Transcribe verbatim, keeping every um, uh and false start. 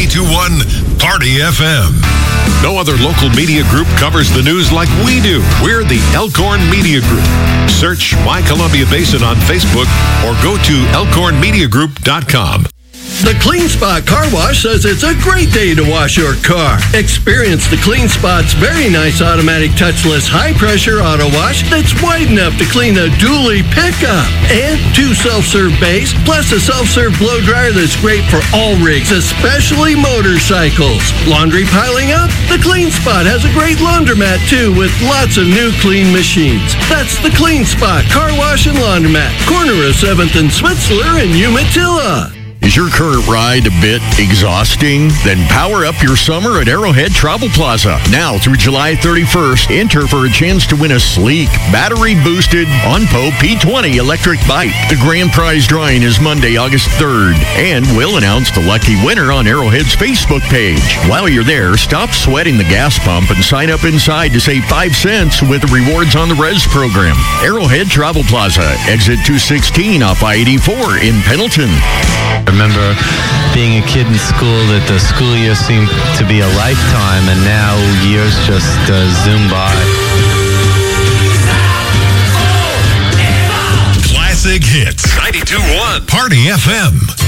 ninety-two point one Party F M. No other local media group covers the news like we do. We're the Elkhorn Media Group. Search My Columbia Basin on Facebook or go to elkhorn media group dot com. The Clean Spot Car Wash says it's a great day to wash your car. Experience the Clean Spot's very nice automatic touchless high-pressure auto wash that's wide enough to clean a dually pickup. And two self-serve bays, plus a self-serve blow dryer that's great for all rigs, especially motorcycles. Laundry piling up? The Clean Spot has a great laundromat, too, with lots of new clean machines. That's the Clean Spot Car Wash and Laundromat, corner of seventh and Switzler in Umatilla. Is your current ride a bit exhausting? Then power up your summer at Arrowhead Travel Plaza. Now through July thirty-first, enter for a chance to win a sleek, battery-boosted Onpo P twenty electric bike. The grand prize drawing is Monday, August third, and we'll announce the lucky winner on Arrowhead's Facebook page. While you're there, stop sweating the gas pump and sign up inside to save five cents with the Rewards on the Res program. Arrowhead Travel Plaza, exit two sixteen off I eighty-four in Pendleton. I remember being a kid in school that the school year seemed to be a lifetime, and now years just uh, zoom by. Classic hits. ninety-two point one Party F M.